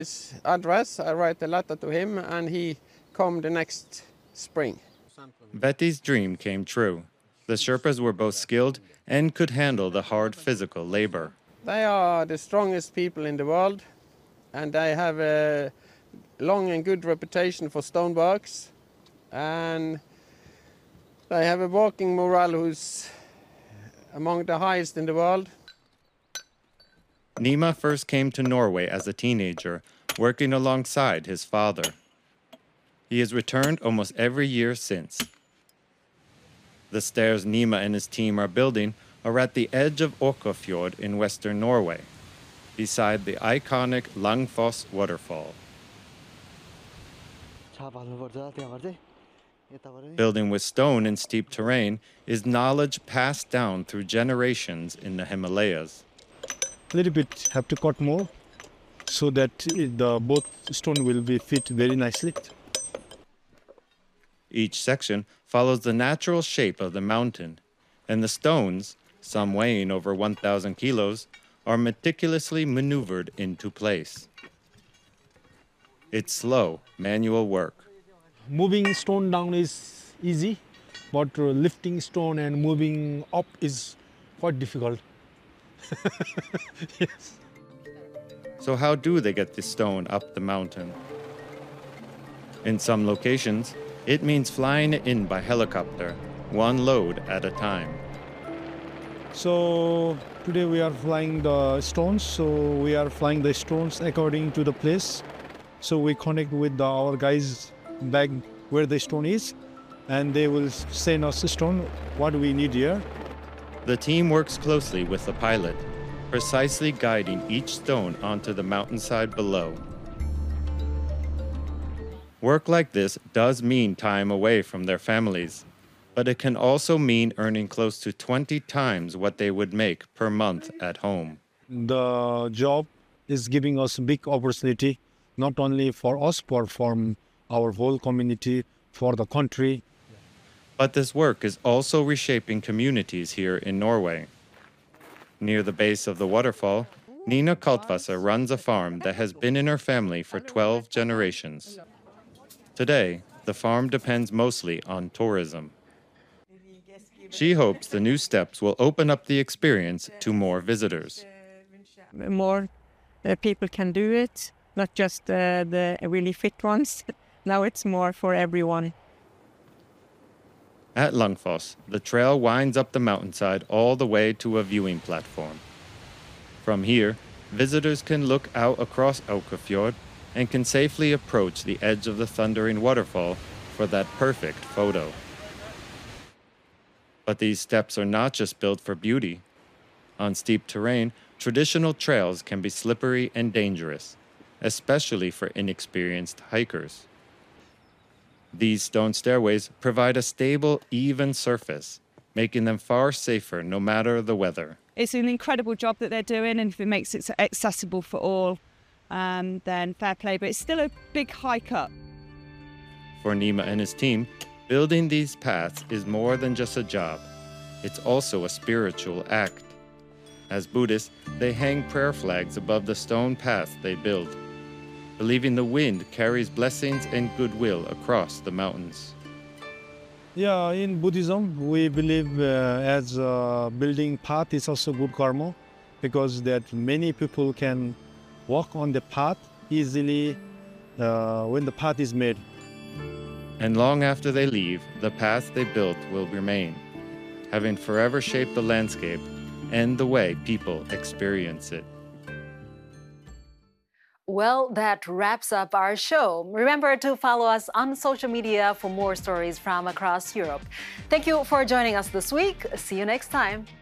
His address, I write a letter to him, and he come the next spring. Betty's dream came true. The Sherpas were both skilled and could handle the hard physical labor. They are the strongest people in the world, and they have a long and good reputation for stoneworks, and they have a working morale who's among the highest in the world. Nima first came to Norway as a teenager, working alongside his father. He has returned almost every year since. The stairs Nima and his team are building are at the edge of Åkefjord in western Norway, beside the iconic Langfoss waterfall. Building with stone in steep terrain is knowledge passed down through generations in the Himalayas. A little bit have to cut more so that the both stone will be fit very nicely. Each section follows the natural shape of the mountain, and the stones, some weighing over 1,000 kilos, are meticulously maneuvered into place. It's slow, manual work. Moving stone down is easy, but lifting stone and moving up is quite difficult. Yes. So how do they get the stone up the mountain? In some locations, it means flying it in by helicopter, one load at a time. So today we are flying the stones. So we are flying the stones according to the place. So we connect with our guys back where the stone is, and they will send us the stone, what we need here. The team works closely with the pilot, precisely guiding each stone onto the mountainside below. Work like this does mean time away from their families, but it can also mean earning close to 20 times what they would make per month at home. The job is giving us a big opportunity, not only for us, but for our whole community, for the country. But this work is also reshaping communities here in Norway. Near the base of the waterfall, Nina Kaltvasser runs a farm that has been in her family for 12 generations. Today, the farm depends mostly on tourism. She hopes the new steps will open up the experience to more visitors. More people can do it, not just the really fit ones. Now it's more for everyone. At Langfoss, the trail winds up the mountainside all the way to a viewing platform. From here, visitors can look out across Åkefjord and can safely approach the edge of the thundering waterfall for that perfect photo. But these steps are not just built for beauty. On steep terrain, traditional trails can be slippery and dangerous, especially for inexperienced hikers. These stone stairways provide a stable, even surface, making them far safer no matter the weather. It's an incredible job that they're doing, and if it makes it accessible for all, then fair play, but it's still a big hike up. For Nima and his team, building these paths is more than just a job. It's also a spiritual act. As Buddhists, they hang prayer flags above the stone paths they build, believing the wind carries blessings and goodwill across the mountains. Yeah, in Buddhism, we believe as building path is also good karma, because that many people can walk on the path easily when the path is made. And long after they leave, the paths they built will remain, having forever shaped the landscape and the way people experience it. Well, that wraps up our show. Remember to follow us on social media for more stories from across Europe. Thank you for joining us this week. See you next time.